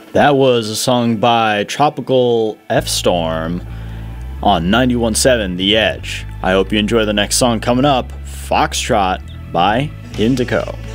That was a song by Tropical F Storm on 91.7 The Edge. I hope you enjoy the next song coming up, Foxtrot by Indico.